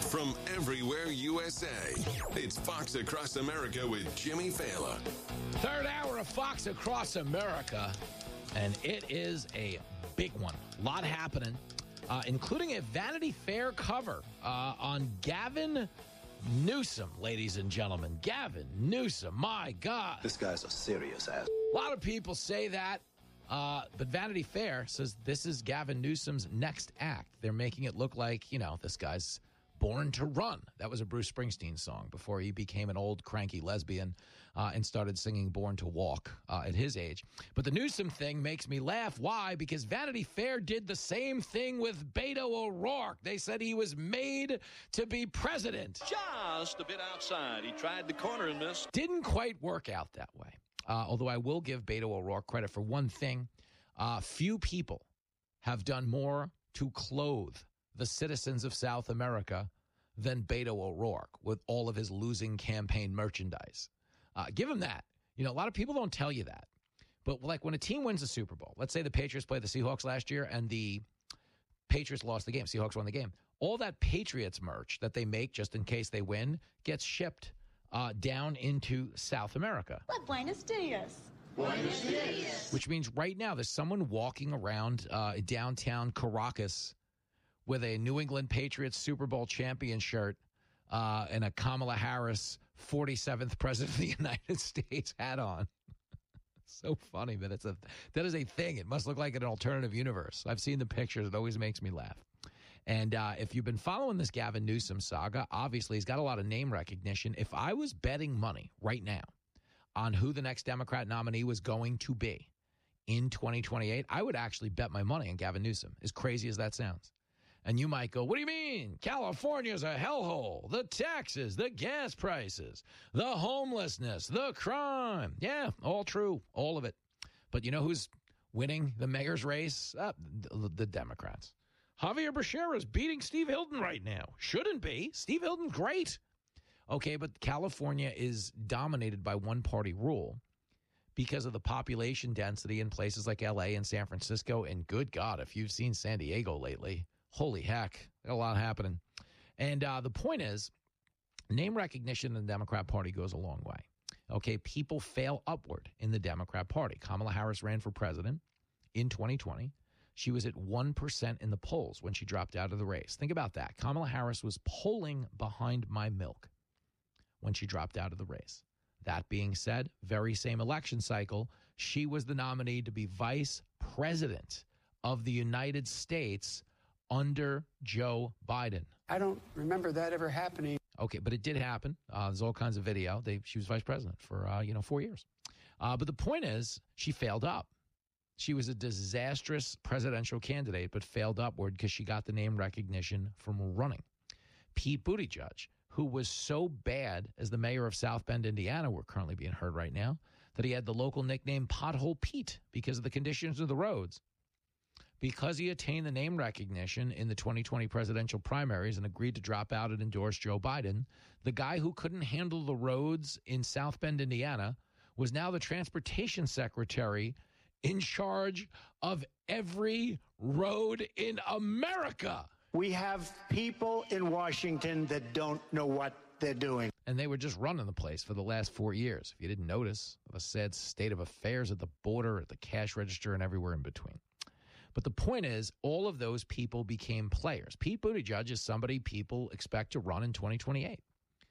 from everywhere USA. It's Fox Across America with Jimmy Fallon. Third hour of Fox Across America, and it is a big one. A lot happening, including a Vanity Fair cover on Gavin Newsom, ladies and gentlemen. Gavin Newsom, my God. This guy's a serious ass. A lot of people say that, but Vanity Fair says this is Gavin Newsom's next act. They're making it look like, this guy's born to run. That was a Bruce Springsteen song before he became an old cranky lesbian and started singing Born to Walk at his age. But the Newsom thing makes me laugh. Why? Because Vanity Fair did the same thing with Beto O'Rourke. They said he was made to be president. Just a bit outside. He tried the corner and missed. Didn't quite work out that way. Although I will give Beto O'Rourke credit for one thing. Few people have done more to clothe the citizens of South America than Beto O'Rourke with all of his losing campaign merchandise. Give him that. A lot of people don't tell you that. But like when a team wins a Super Bowl, let's say the Patriots played the Seahawks last year and the Patriots lost the game. Seahawks won the game. All that Patriots merch that they make just in case they win gets shipped down into South America. Well, Buenos Dias. Buenos Dias. Which means right now there's someone walking around downtown Caracas with a New England Patriots Super Bowl champion shirt and a Kamala Harris 47th President of the United States hat on. So funny, but that is a thing. It must look like an alternative universe. I've seen the pictures. It always makes me laugh. And if you've been following this Gavin Newsom saga, obviously he's got a lot of name recognition. If I was betting money right now on who the next Democrat nominee was going to be in 2028, I would actually bet my money on Gavin Newsom, as crazy as that sounds. And you might go, what do you mean? California's a hellhole. The taxes, the gas prices, the homelessness, the crime. Yeah, all true, all of it. But you know who's winning the mayor's race? The Democrats. Javier Becerra is beating Steve Hilton right now. Shouldn't be. Steve Hilton's great. Okay, but California is dominated by one-party rule because of the population density in places like L.A. and San Francisco. And good God, if you've seen San Diego lately, holy heck, got a lot happening. And the point is, name recognition in the Democrat Party goes a long way. Okay, people fail upward in the Democrat Party. Kamala Harris ran for president in 2020. She was at 1% in the polls when she dropped out of the race. Think about that. Kamala Harris was polling behind my milk when she dropped out of the race. That being said, very same election cycle, she was the nominee to be vice president of the United States under Joe Biden. I don't remember that ever happening. Okay, but it did happen. There's all kinds of video. She was vice president for, 4 years. But the point is, she failed up. She was a disastrous presidential candidate, but failed upward because she got the name recognition from running. Pete Buttigieg, who was so bad as the mayor of South Bend, Indiana, we're currently being heard right now, that he had the local nickname Pothole Pete because of the conditions of the roads. Because he attained the name recognition in the 2020 presidential primaries and agreed to drop out and endorse Joe Biden, the guy who couldn't handle the roads in South Bend, Indiana, was now the transportation secretary in charge of every road in America. We have people in Washington that don't know what they're doing. And they were just running the place for the last 4 years. If you didn't notice, the sad state of affairs at the border, at the cash register, and everywhere in between. But the point is, all of those people became players. Pete Buttigieg is somebody people expect to run in 2028.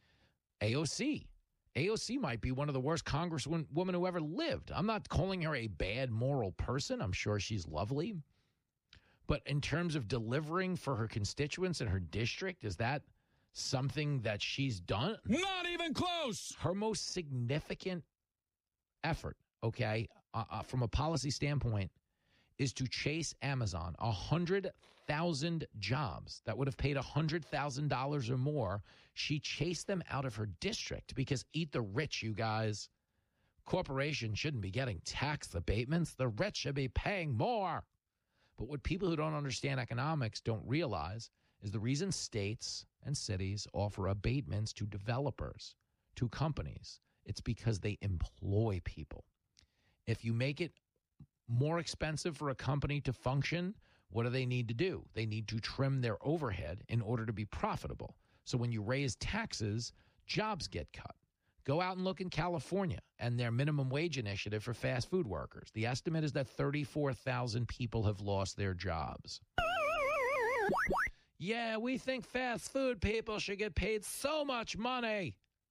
AOC might be one of the worst congresswomen who ever lived. I'm not calling her a bad moral person. I'm sure she's lovely. But in terms of delivering for her constituents in her district, is that something that she's done? Not even close. Her most significant effort, from a policy standpoint, is to chase Amazon. 100,000 jobs that would have paid $100,000 or more. She chased them out of her district because eat the rich, you guys. Corporations shouldn't be getting tax abatements. The rich should be paying more. But what people who don't understand economics don't realize is the reason states and cities offer abatements to developers, to companies, it's because they employ people. If you make it more expensive for a company to function, what do they need to do? They need to trim their overhead in order to be profitable. So when you raise taxes, jobs get cut. Go out and look in California and their minimum wage initiative for fast food workers. The estimate is that 34,000 people have lost their jobs. Yeah, we think fast food people should get paid so much money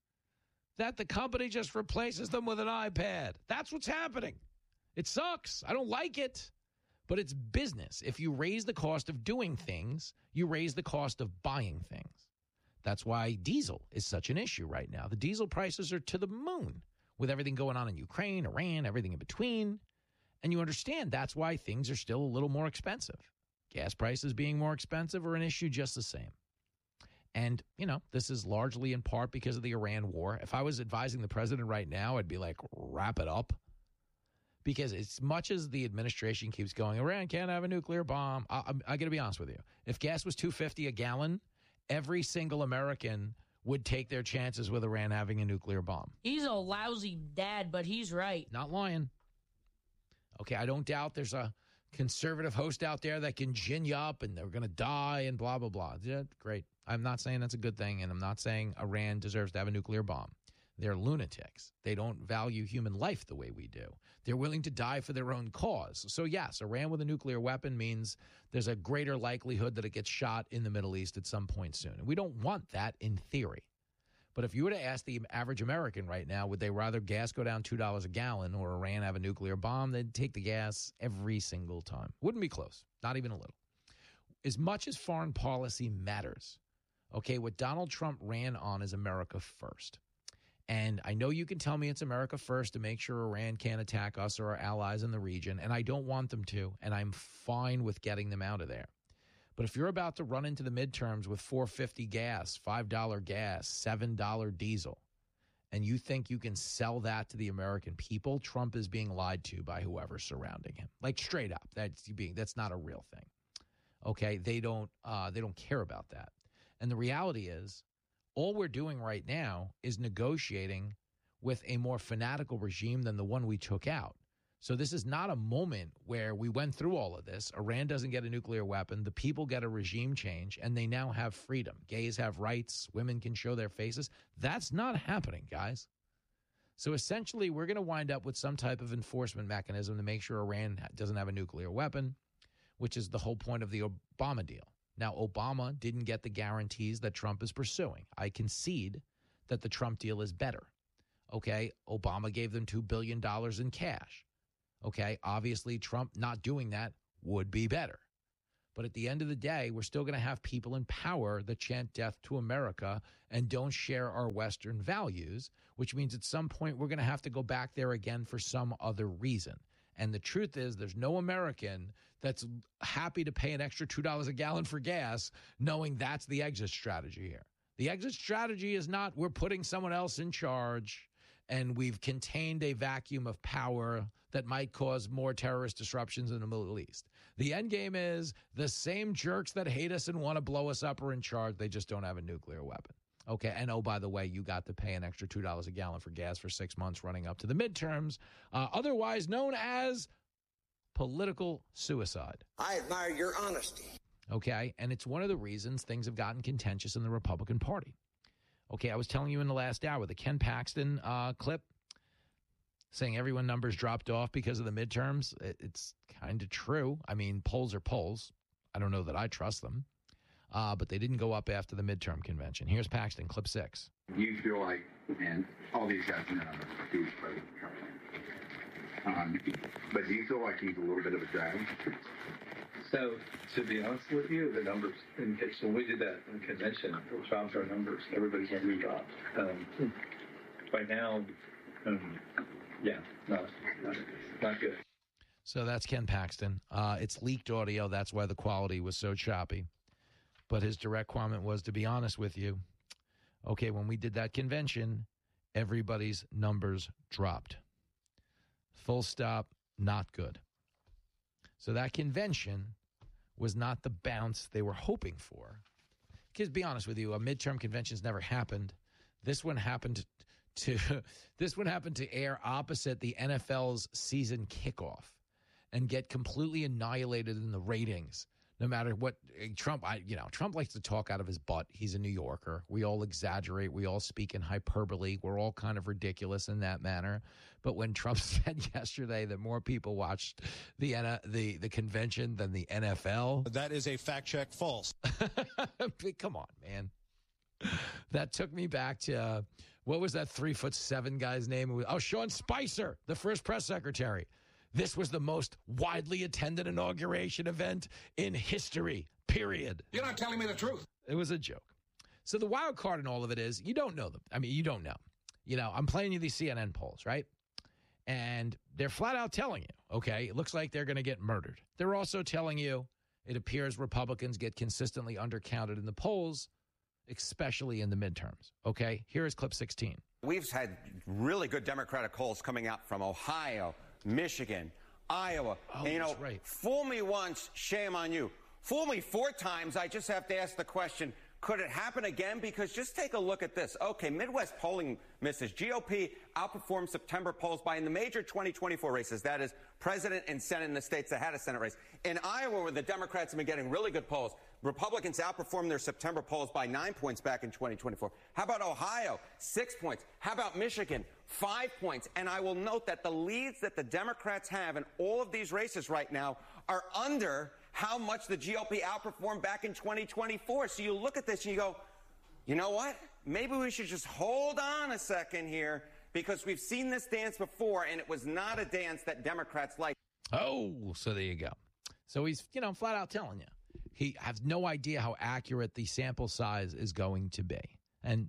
that the company just replaces them with an iPad. That's what's happening. It sucks. I don't like it. But it's business. If you raise the cost of doing things, you raise the cost of buying things. That's why diesel is such an issue right now. The diesel prices are to the moon with everything going on in Ukraine, Iran, everything in between. And you understand that's why things are still a little more expensive. Gas prices being more expensive are an issue just the same. And, this is largely in part because of the Iran war. If I was advising the president right now, I'd be like, wrap it up. Because as much as the administration keeps going, Iran can't have a nuclear bomb, I got to be honest with you. If gas was $2.50 a gallon, every single American would take their chances with Iran having a nuclear bomb. He's a lousy dad, but he's right. Not lying. Okay, I don't doubt there's a conservative host out there that can gin you up and they're going to die and blah, blah, blah. Yeah, great. I'm not saying that's a good thing, and I'm not saying Iran deserves to have a nuclear bomb. They're lunatics. They don't value human life the way we do. They're willing to die for their own cause. So, yes, Iran with a nuclear weapon means there's a greater likelihood that it gets shot in the Middle East at some point soon. And we don't want that in theory. But if you were to ask the average American right now, would they rather gas go down $2 a gallon or Iran have a nuclear bomb, they'd take the gas every single time. Wouldn't be close, not even a little. As much as foreign policy matters, okay, what Donald Trump ran on is America first. And I know you can tell me it's America first to make sure Iran can't attack us or our allies in the region, and I don't want them to, and I'm fine with getting them out of there. But if you're about to run into the midterms with $4.50 gas, $5 gas, $7 diesel, and you think you can sell that to the American people, Trump is being lied to by whoever's surrounding him. Like straight up, that's not a real thing. Okay, they don't care about that. And the reality is, all we're doing right now is negotiating with a more fanatical regime than the one we took out. So this is not a moment where we went through all of this. Iran doesn't get a nuclear weapon. The people get a regime change, and they now have freedom. Gays have rights. Women can show their faces. That's not happening, guys. So essentially, we're going to wind up with some type of enforcement mechanism to make sure Iran doesn't have a nuclear weapon, which is the whole point of the Obama deal. Now, Obama didn't get the guarantees that Trump is pursuing. I concede that the Trump deal is better. Okay, Obama gave them $2 billion in cash. Okay, obviously Trump not doing that would be better. But at the end of the day, we're still going to have people in power that chant death to America and don't share our Western values, which means at some point we're going to have to go back there again for some other reason. And the truth is there's no American that's happy to pay an extra $2 a gallon for gas, knowing that's the exit strategy here. The exit strategy is not we're putting someone else in charge and we've contained a vacuum of power that might cause more terrorist disruptions in the Middle East. The end game is the same jerks that hate us and want to blow us up are in charge. They just don't have a nuclear weapon. Okay, and oh, by the way, you got to pay an extra $2 a gallon for gas for 6 months running up to the midterms, otherwise known as political suicide. I admire your honesty. Okay, and it's one of the reasons things have gotten contentious in the Republican Party. Okay, I was telling you in the last hour, the Ken Paxton clip saying everyone numbers dropped off because of the midterms. It's kind of true. I mean, polls are polls. I don't know that I trust them. But they didn't go up after the midterm convention. Here's Paxton, clip 6. You feel like, and all these guys know who's President Trump. But do you feel like he's a little bit of a drag? So, to be honest with you, the numbers indication when we did that convention, we found our numbers. Everybody's numbers dropped. Right now, not good. So that's Ken Paxton. It's leaked audio. That's why the quality was so choppy. But his direct comment was, to be honest with you, okay, when we did that convention, everybody's numbers dropped. Full stop, not good. So that convention was not the bounce they were hoping for. Because to be honest with you, a midterm convention's never happened. This one happened to air opposite the NFL's season kickoff and get completely annihilated in the ratings. No matter what Trump likes to talk out of his butt. He's a New Yorker. We all exaggerate. We all speak in hyperbole. We're all kind of ridiculous in that manner. But when Trump said yesterday that more people watched the convention than the NFL, That is a fact check false. come on, man. That took me back to what was that 3'7" guy's name? Sean Spicer, the first press secretary. This was the most widely attended inauguration event in history, period. You're not telling me the truth. It was a joke. So the wild card in all of it is you don't know them. I mean, you don't know. I'm playing you these CNN polls, right? And they're flat out telling you, okay, it looks like they're going to get murdered. They're also telling you it appears Republicans get consistently undercounted in the polls, especially in the midterms. Okay, here is clip 16. We've had really good Democratic polls coming out from Ohio, Michigan, Iowa. That's right. Fool me once, shame on you. Fool me 4 times, I just have to ask the question, could it happen again? Because just take a look at this. Okay, Midwest polling misses. GOP outperformed September polls by in the major 2024 races. That is president and Senate in the states that had a Senate race. In Iowa, where the Democrats have been getting really good polls, Republicans outperformed their September polls by 9 points back in 2024. How about Ohio? 6 points. How about Michigan? 5 points. And I will note that the leads that the Democrats have in all of these races right now are under how much the GOP outperformed back in 2024. So you look at this and you go, you know what? Maybe we should just hold on a second here because we've seen this dance before and it was not a dance that Democrats like. Oh, so there you go. So he's, flat out telling you. He has no idea how accurate the sample size is going to be. And,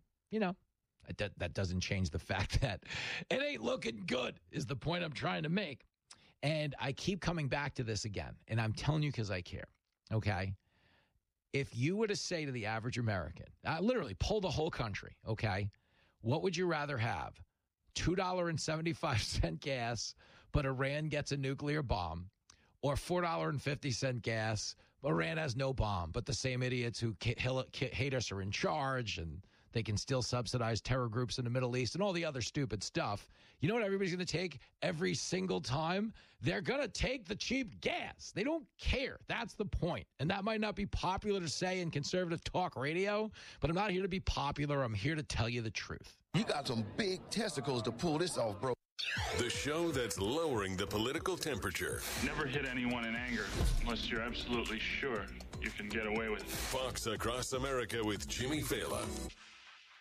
that doesn't change the fact that it ain't looking good is the point I'm trying to make. And I keep coming back to this again, and I'm telling you because I care, okay? If you were to say to the average American, literally poll the whole country, okay, what would you rather have? $2.75 gas, but Iran gets a nuclear bomb, or $4.50 gas, Iran has no bomb, but the same idiots who hate us are in charge, and they can still subsidize terror groups in the Middle East and all the other stupid stuff. You know what everybody's going to take every single time? They're going to take the cheap gas. They don't care. That's the point. And that might not be popular to say in conservative talk radio, but I'm not here to be popular. I'm here to tell you the truth. You got some big testicles to pull this off, bro. The show that's lowering the political temperature. Never hit anyone in anger unless you're absolutely sure you can get away with it. Fox Across America with Jimmy Fallon.